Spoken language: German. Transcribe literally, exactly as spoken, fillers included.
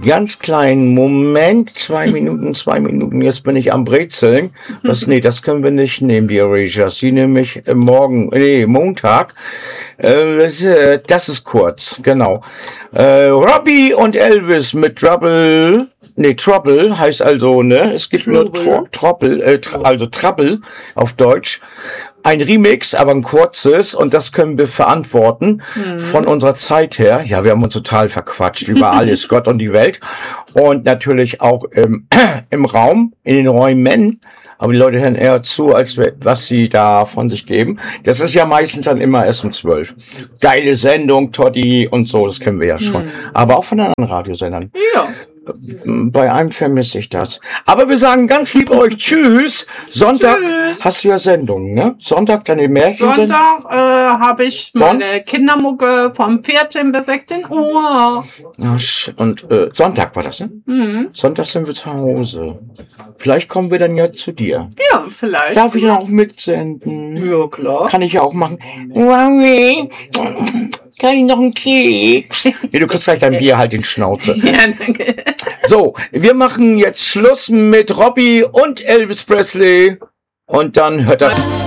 ganz kleinen Moment, zwei Minuten, zwei Minuten, jetzt bin ich am Brezeln. Das, nee, das können wir nicht nehmen, die Erasures. Die nehme ich äh, morgen, nee, Montag. Äh, das ist kurz, genau. Äh, Robbie und Elvis mit Trouble, nee, Trouble heißt also, ne, es gibt nur Tro- Trouble, äh, tra- also Trouble auf Deutsch. Ein Remix, aber ein kurzes, und das können wir verantworten hm. von unserer Zeit her. Ja, wir haben uns total verquatscht über alles, Gott und die Welt. Und natürlich auch im, im Raum, in den Räumen. Aber die Leute hören eher zu, als was sie da von sich geben. Das ist ja meistens dann immer erst um zwölf. Geile Sendung, Toddy und so, das kennen wir ja schon. Hm. Aber auch von anderen Radiosendern. Ja. Bei einem vermisse ich das. Aber wir sagen ganz lieb euch Tschüss. Sonntag Tschüss. Hast du ja Sendungen, ne? Sonntag deine Märchen. Sonntag äh, habe ich meine Kindermucke vom vierzehn bis sechzehn Uhr. Und äh, Sonntag war das, ne? Mhm. Sonntag sind wir zu Hause. Vielleicht kommen wir dann ja zu dir. Ja, vielleicht. Darf ich dann auch mitsenden? Ja, klar. Kann ich ja auch machen. Mami, kann ich noch einen Keks? Nee, du kriegst gleich dein Bier halt in Schnauze. Ja, danke. So, wir machen jetzt Schluss mit Robbie und Elvis Presley. Und dann hört er...